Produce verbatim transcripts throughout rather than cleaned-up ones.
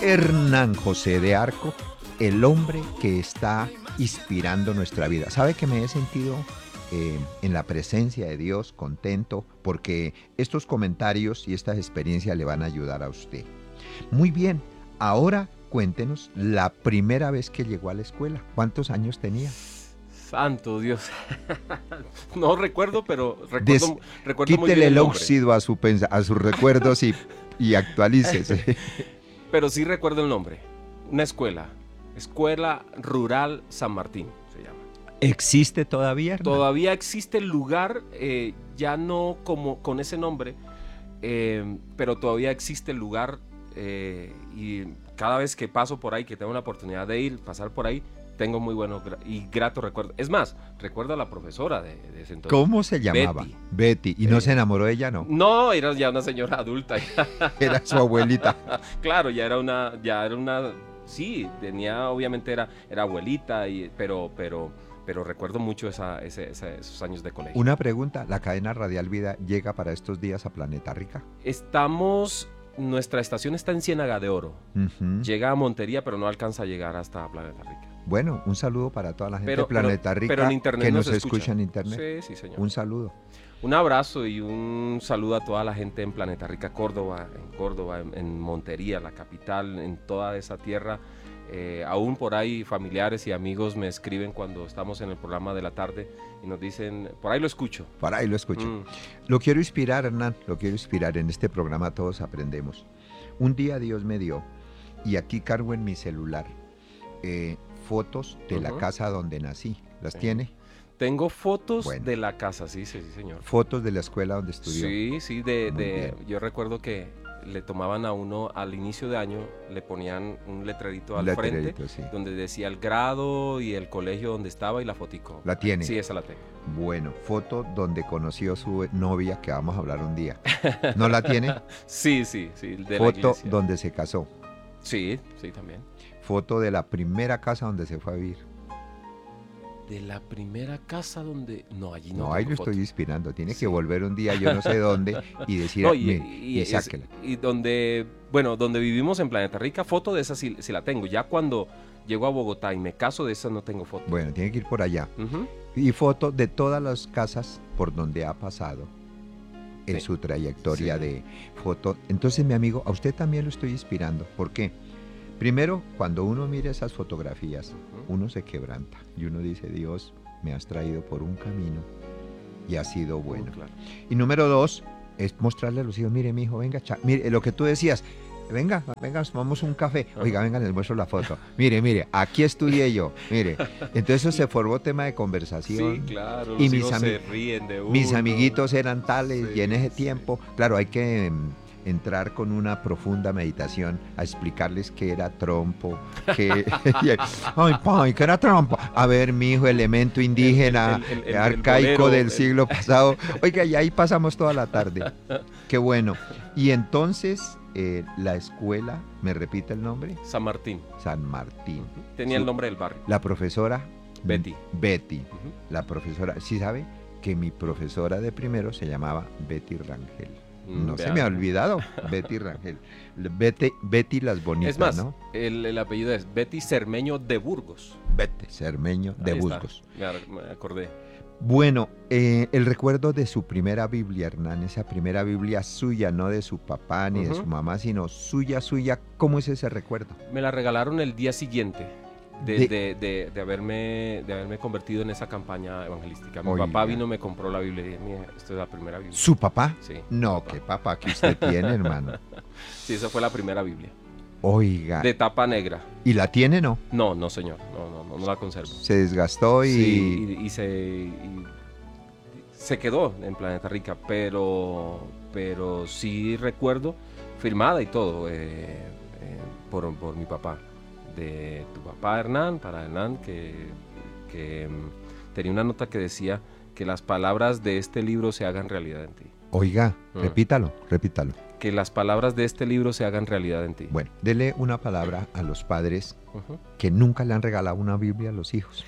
Hernán José de Arco, el hombre que está inspirando nuestra vida. ¿Sabe que me he sentido eh, en la presencia de Dios, contento, porque estos comentarios y estas experiencias le van a ayudar a usted? Muy bien, ahora cuéntenos la primera vez que llegó a la escuela. ¿Cuántos años tenía? Santo Dios. No recuerdo, pero recuerdo, Des, recuerdo muy bien quítele el el nombre. óxido a, su pensa, a sus recuerdos y, y actualícese. Pero sí recuerdo el nombre. Una escuela. Escuela Rural San Martín se llama. ¿Existe todavía, Hernán? Todavía existe el lugar, eh, ya no como con ese nombre, eh, pero todavía existe el lugar eh, y cada vez que paso por ahí, que tengo la oportunidad de ir, pasar por ahí, tengo muy buenos y gratos recuerdos. Es más, recuerdo a la profesora de, de ese entonces. ¿Cómo se llamaba? Betty. Betty. ¿Y no Eh, se enamoró de ella, no? No, era ya una señora adulta. Era su abuelita. Claro, ya era una, ya era una, sí, tenía, obviamente era, era abuelita, y, pero, pero, pero recuerdo mucho esa, ese, ese, esos años de colegio. Una pregunta, ¿la cadena Radial Vida llega para estos días a Planeta Rica? Estamos, nuestra estación está en Ciénaga de Oro. Uh-huh. Llega a Montería, pero no alcanza a llegar hasta Planeta Rica. Bueno, un saludo para toda la gente Pero- de Planeta pero- Rica pero en internet que nos nos escucha. escucha en internet. Sí, sí, señor. Un saludo. Un abrazo y un saludo a toda la gente en Planeta Rica, Córdoba, en Córdoba, en, en Montería, la capital, en toda esa tierra. Eh, aún por ahí familiares y amigos me escriben cuando estamos en el programa de la tarde y nos dicen, por ahí lo escucho. Para ahí lo escucho. Mm. Lo quiero inspirar, Hernán, lo quiero inspirar. En este programa todos aprendemos. Un día Dios me dio, y aquí cargo en mi celular, eh, fotos de la Ujú. casa donde nací. ¿Las Sí. tiene? Tengo fotos Bueno. de la casa, sí, sí, sí, señor. Fotos de la escuela donde estudió. Sí, sí, de, Muy de bien. yo recuerdo que le tomaban a uno al inicio de año, le ponían un letrerito al Letrerito, frente sí. donde decía el grado y el colegio donde estaba y la fotico. ¿La tiene? Sí, esa la tengo. Bueno, foto donde conoció su novia, que vamos a hablar un día. ¿No la tiene? Sí, sí, sí, de la Foto iglesia. donde se casó. Sí, sí, también. Foto de la primera casa donde se fue a vivir. De la primera casa donde... No, allí no No, ahí tengo lo foto. estoy inspirando. Tiene Sí. que volver un día, yo no sé dónde, y decir, No, y, "Mire, y- y es- sáquela". y donde, bueno, donde vivimos en Planeta Rica, foto de esa sí, sí la tengo. Ya cuando llego a Bogotá y me caso, de esa no tengo foto. Bueno, tiene que ir por allá. Ujú. Y foto de todas las casas por donde ha pasado en Sí. su trayectoria Sí. de foto. Entonces, mi amigo, a usted también lo estoy inspirando. ¿Por qué? Primero, cuando uno mira esas fotografías, Ujú. uno se quebranta y uno dice, Dios, me has traído por un camino y ha sido bueno. Claro. Y número dos, es mostrarle a los hijos, mire, mi hijo, venga, cha- mire, lo que tú decías, venga, venga, tomamos un café. Oiga, venga, les muestro la foto. Mire, mire, aquí estudié yo, mire. Entonces eso se formó tema de conversación. Sí, claro, Y los mis hijos ami- se ríen de uno. Mis amiguitos eran tales Sí, y en ese sí. tiempo, claro, hay que mm, entrar con una profunda meditación a explicarles qué era trompo, que ay, pai, qué era trompo. A ver, mi hijo, elemento indígena, el- el- el- el arcaico bolero, del el- siglo pasado. Oiga, y ahí pasamos toda la tarde. Qué bueno. Y entonces, eh, la escuela, ¿me repite el nombre? San Martín. San Martín. Tenía Su- el nombre del barrio. La profesora Betty. Betty. Ujú. La profesora, ¿sí sabe? Que mi profesora de primero se llamaba Betty Rangel. Mm, No se vea. me ha olvidado, Betty Rangel. Betty, Betty las bonitas, Es más, ¿no? el, el apellido es Betty Cermeño de Burgos. Betty Cermeño de Ahí está. Buscos. Me ar- me acordé. Bueno, eh, el recuerdo de su primera Biblia, Hernán, esa primera Biblia suya, no de su papá ni de Ujú. su mamá, sino suya, suya, ¿cómo es ese recuerdo? Me la regalaron el día siguiente de, De- de, de- de haberme, de haberme convertido en esa campaña evangelística. Mi Oiga. papá vino, me compró la Biblia y dije, mira, esta es la primera Biblia. ¿Su papá? Sí. No, papá. qué papá que usted tiene, hermano. Sí, esa fue la primera Biblia. Oiga, De tapa negra. ¿y la tiene, no? No, no, señor. No, no, no, no la conservo. Se desgastó y... Sí, y, y se, y se quedó en Planeta Rica, pero, pero sí recuerdo, firmada y todo, eh, eh, por, por mi papá. De tu papá Hernán, para Hernán, que, que mm, tenía una nota que decía que las palabras de este libro se hagan realidad en ti. Oiga, Mm. repítalo, repítalo. Que las palabras de este libro se hagan realidad en ti. Bueno, dele una palabra a los padres Ujú. que nunca le han regalado una Biblia a los hijos.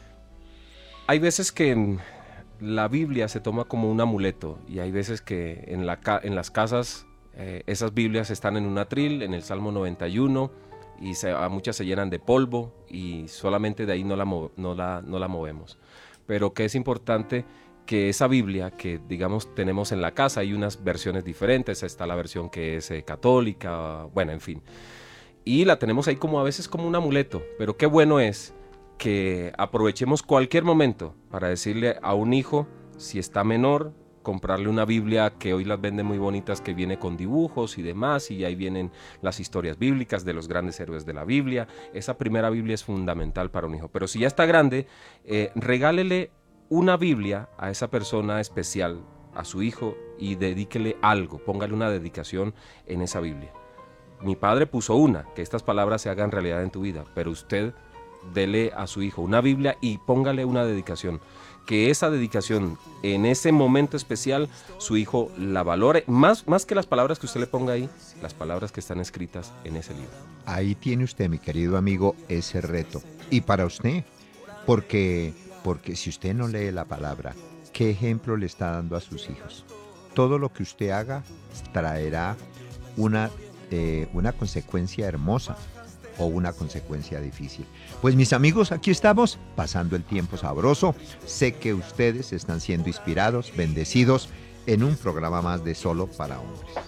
Hay veces que en la Biblia se toma como un amuleto y hay veces que en, la ca- en las casas Eh, esas Biblias están en un atril, en el Salmo noventa y uno, y se, a muchas se llenan de polvo y solamente de ahí no la, no la, no la movemos. Pero que es importante que esa Biblia que, digamos, tenemos en la casa, hay unas versiones diferentes, está la versión que es eh, católica, bueno, en fin. Y la tenemos ahí como a veces como un amuleto, pero qué bueno es que aprovechemos cualquier momento para decirle a un hijo, si está menor, comprarle una Biblia que hoy las venden muy bonitas, que viene con dibujos y demás, y ahí vienen las historias bíblicas de los grandes héroes de la Biblia. Esa primera Biblia es fundamental para un hijo. Pero si ya está grande, eh, regálele una Biblia a esa persona especial, a su hijo, y dedíquele algo, póngale una dedicación en esa Biblia. Mi padre puso una, que estas palabras se hagan realidad en tu vida, pero usted dele a su hijo una Biblia y póngale una dedicación. Que esa dedicación, en ese momento especial, su hijo la valore, más, más que las palabras que usted le ponga ahí, las palabras que están escritas en ese libro. Ahí tiene usted, mi querido amigo, ese reto. Y para usted, porque, porque si usted no lee la palabra, ¿qué ejemplo le está dando a sus hijos? Todo lo que usted haga traerá una, eh, una consecuencia hermosa o una consecuencia difícil. Pues mis amigos, aquí estamos pasando el tiempo sabroso. Sé que ustedes están siendo inspirados, bendecidos en un programa más de Solo para Hombres.